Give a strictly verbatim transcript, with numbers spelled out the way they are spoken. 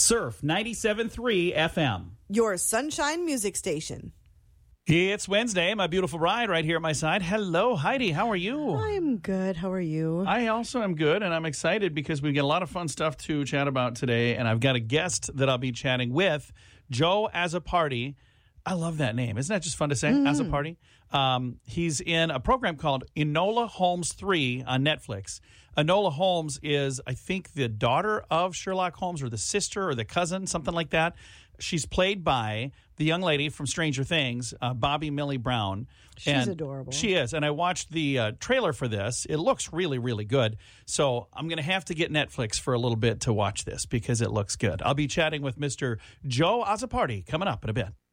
Surf ninety-seven point three F M. Your Sunshine Music Station. It's Wednesday. My beautiful bride right here at my side. Hello, Heidi. How are you? I'm good. How are you? I also am good, and I'm excited because we get a lot of fun stuff to chat about today, and I've got a guest that I'll be chatting with, Joe Azzopardi. I love that name. Isn't that just fun to say? Mm. Azzopardi. Um, he's in a program called Enola Holmes three on Netflix. Enola Holmes is, I think, the daughter of Sherlock Holmes or the sister or the cousin, something like that. She's played by the young lady from Stranger Things, uh, Bobby Millie Brown. She's and adorable. She is. And I watched the uh, trailer for this. It looks really, really good. So I'm going to have to get Netflix for a little bit to watch this because it looks good. I'll be chatting with Mister Joe Azzopardi coming up in a bit.